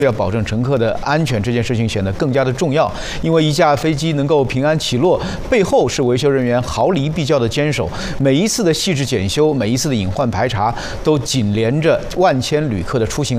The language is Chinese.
要保证乘客的安全这件事情显得更加的重要，因为一架飞机能够平安起落，背后是维修人员毫厘必较的坚守。每一次的细致检修，每一次的隐患排查，都紧连着万千旅客的出行